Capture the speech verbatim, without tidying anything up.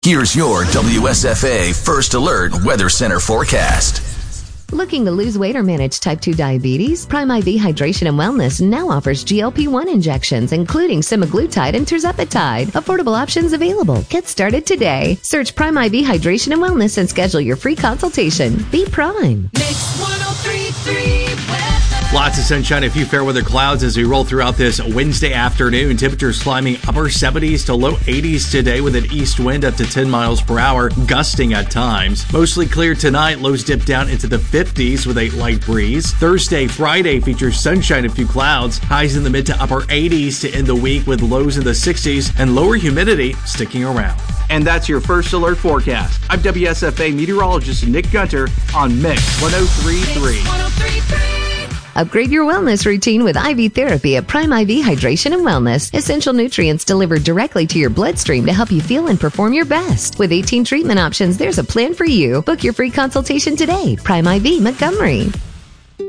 Here's your W S F A First Alert Weather Center forecast. Looking to lose weight or manage type two diabetes? Prime I V Hydration and Wellness now offers G L P one injections, including semaglutide and tirzepatide. Affordable options available. Get started today. Search Prime I V Hydration and Wellness and schedule your free consultation. Be Prime. Mix one oh three point three weather. Lots of sunshine, a few fair weather clouds as we roll throughout this Wednesday afternoon. Temperatures climbing upper seventies to low eighties today with an east wind up to ten miles per hour, gusting at times. Mostly clear tonight. Lows dip down into the fifties with a light breeze. Thursday, Friday features sunshine, a few clouds. Highs in the mid to upper eighties to end the week with lows in the sixties and lower humidity sticking around. And that's your First Alert forecast. I'm W S F A meteorologist Nick Gunter on Mix one oh three point three. Upgrade your wellness routine with I V therapy at Prime I V Hydration and Wellness. Essential nutrients delivered directly to your bloodstream to help you feel and perform your best. With eighteen treatment options, there's a plan for you. Book your free consultation today. Prime I V Montgomery.